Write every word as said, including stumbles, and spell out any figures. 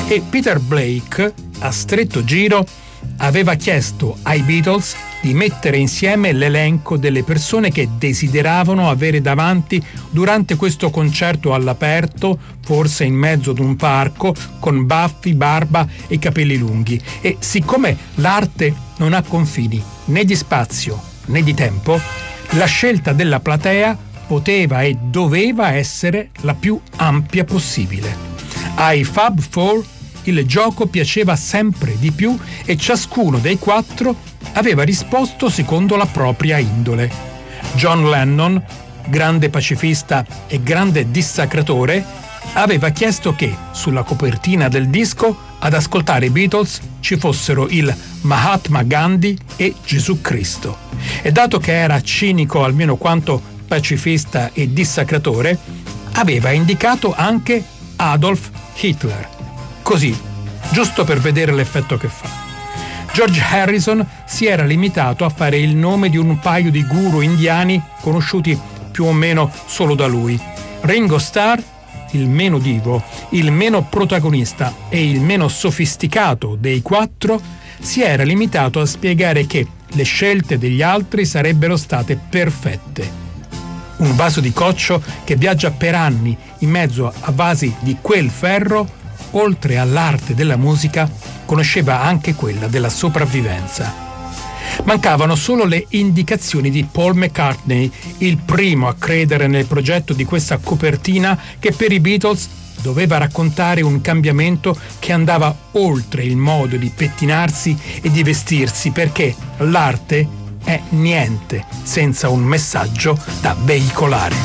E Peter Blake, a stretto giro, aveva chiesto ai Beatles di mettere insieme l'elenco delle persone che desideravano avere davanti durante questo concerto all'aperto, forse in mezzo ad un parco, con baffi, barba e capelli lunghi. E siccome l'arte non ha confini né di spazio né di tempo, la scelta della platea poteva e doveva essere la più ampia possibile. Ai Fab Four il gioco piaceva sempre di più e ciascuno dei quattro aveva risposto secondo la propria indole. John Lennon, grande pacifista e grande dissacratore, aveva chiesto che, sulla copertina del disco, ad ascoltare i Beatles ci fossero il Mahatma Gandhi e Gesù Cristo. E dato che era cinico almeno quanto pacifista e dissacratore, aveva indicato anche Adolf Hitler. Così, giusto per vedere l'effetto che fa. George Harrison si era limitato a fare il nome di un paio di guru indiani conosciuti più o meno solo da lui. Ringo Starr, il meno divo, il meno protagonista e il meno sofisticato dei quattro, si era limitato a spiegare che le scelte degli altri sarebbero state perfette. Un vaso di coccio che viaggia per anni in mezzo a vasi di quel ferro, oltre all'arte della musica, conosceva anche quella della sopravvivenza. Mancavano solo le indicazioni di Paul McCartney, il primo a credere nel progetto di questa copertina che per i Beatles doveva raccontare un cambiamento che andava oltre il modo di pettinarsi e di vestirsi, perché l'arte è niente senza un messaggio da veicolare.